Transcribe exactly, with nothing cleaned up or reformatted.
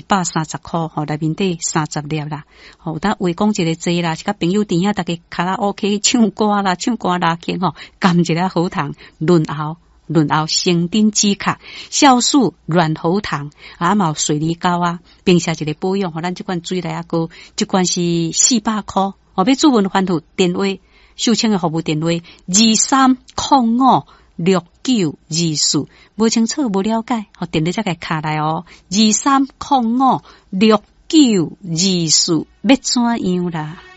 百三十块，吼，内面底三十粒啦，吼，当话讲一个济啦，是甲朋友店遐，大家卡拉 OK 唱歌啦，唱歌拉琴吼，甘一个喉糖，润喉。润喉生丁止咳，酵素软喉糖，啊嘛有水梨膏啊，并且一个保养，吼，咱这款水来啊个，这款是四百块，哦，要主文番图电话，秀清的服务电话二三零五六九二四，无清楚无了解，吼，电话再给卡来哦，二三零五六九二四，要怎样啦？